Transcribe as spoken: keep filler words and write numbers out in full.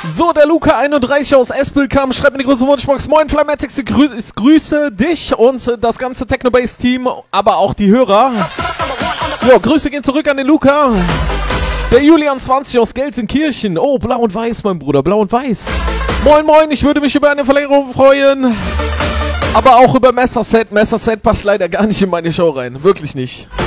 So, der Luca einunddreißig aus Espel kam, schreibt mir die große Wunschbox. Moin, Flamettix, ich grü ich grüße dich und das ganze Technobase-Team, aber auch die Hörer. Jo, Grüße gehen zurück an den Luca. Der Julian zwanzig aus Gelsenkirchen. Oh, blau und weiß, mein Bruder, blau und weiß. Moin, moin, ich würde mich über eine Verlängerung freuen. Aber auch über Messerset. Messerset passt leider gar nicht in meine Show rein. Wirklich nicht.